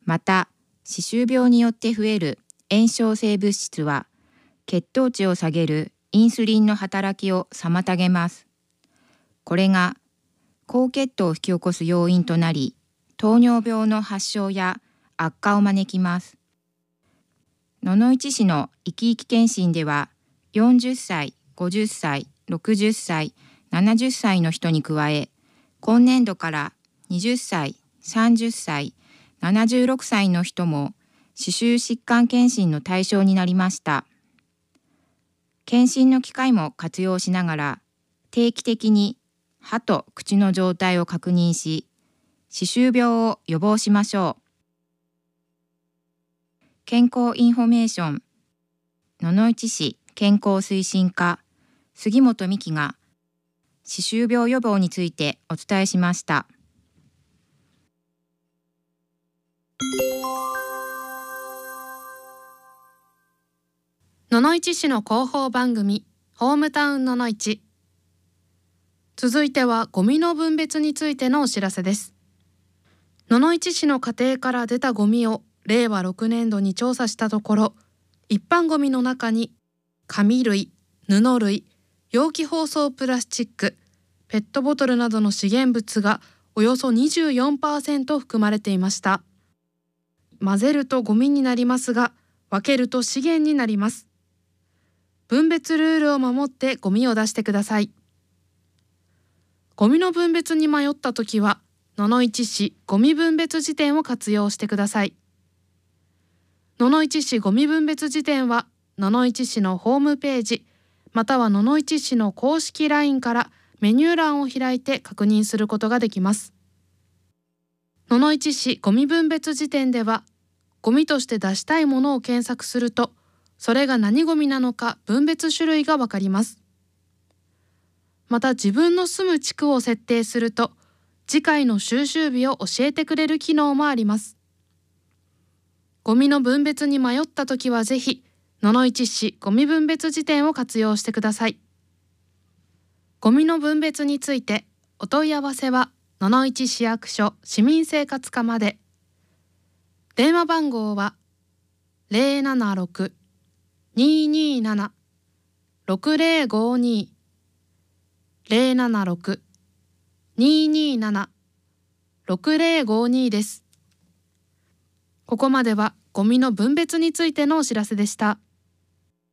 また、歯周病によって増える炎症性物質は、血糖値を下げるインスリンの働きを妨げます。これが高血糖を引き起こす要因となり、糖尿病の発症や悪化を招きます。野々市市のいきいき検診では、40歳、50歳、60歳、70歳の人に加え、今年度から20歳、30歳、76歳の人も歯周疾患検診の対象になりました。検診の機会も活用しながら、定期的に歯と口の状態を確認し、歯周病を予防しましょう。健康インフォメーション、野々市市健康推進課、杉本美希が、歯周病予防についてお伝えしました。 野々市市の広報番組、ホームタウン野々市。続いてはゴミの分別についてのお知らせです。野々市市の家庭から出たゴミを令和6年度に調査したところ、一般ゴミの中に紙類、布類、容器包装プラスチック、ペットボトルなどの資源物がおよそ 24% 含まれていました。混ぜるとゴミになりますが、分けると資源になります。分別ルールを守ってゴミを出してください。ゴミの分別に迷ったときは、野々市市ゴミ分別辞典を活用してください。野々市市ゴミ分別辞典は、野々市市のホームページ、または野々市市の公式 LINE からメニュー欄を開いて確認することができます。野々市市ゴミ分別辞典では、ゴミとして出したいものを検索すると、それが何ゴミなのか分別種類がわかります。また自分の住む地区を設定すると、次回の収集日を教えてくれる機能もあります。ゴミの分別に迷ったときはぜひ、野々市市ゴミ分別辞典を活用してください。ゴミの分別についてお問い合わせは野々市市役所市民生活課まで。電話番号は 076-227-6052 076-227-6052 です。ここまではゴミの分別についてのお知らせでした。